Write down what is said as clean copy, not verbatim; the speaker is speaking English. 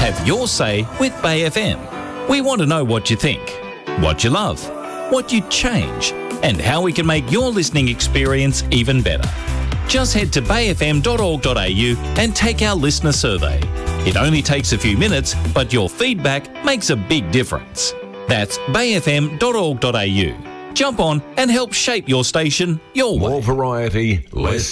Have your say with Bay FM. We want to know what you think, what you love, what you'd change, and how we can make your listening experience even better. Just head to bayfm.org.au and take our listener survey. It only takes a few minutes, but your feedback makes a big difference. That's bayfm.org.au. Jump on and help shape your station your way. More variety, less